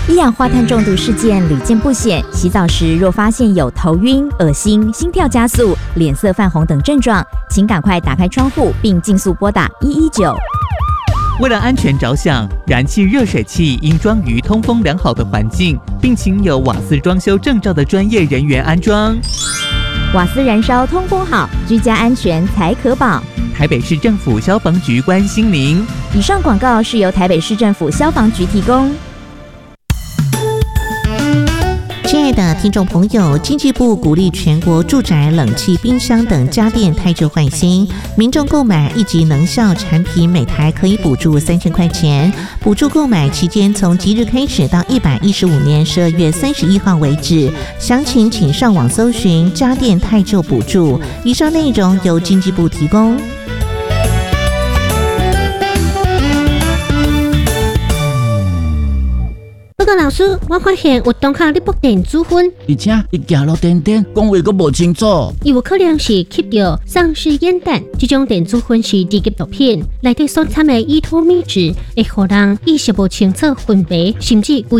一氧化碳中毒事件屡见不鲜，洗澡时若发现有头晕、恶心、心跳加速、脸色泛红等症状，请赶快打开窗户并尽速拨打119。 为了安全着想，燃气热水器应装于通风良好的环境，并请有瓦斯装修证照的专业人员安装。 瓦斯燃烧通风好，居家安全才可保。 台北市政府消防局关心您。 以上广告是由台北市政府消防局提供。 亲爱的听众朋友，经济部鼓励全国住宅冷气、冰箱等家电汰旧换新，民众购买一级能效产品，每台可以补助3000块钱。补助购买期间从即日开始到115年12月31号为止。详情请上网搜寻家电汰旧补助。以上内容由经济部提供。 报告老师，我发现活动卡你绑电子烟， 而且你行路颠颠，讲话阁无清楚。 有可能是吸到丧尸烟弹，这种电子烟是低级毒品，内底所掺的乙托米酯会让人意识不清楚、分别，甚至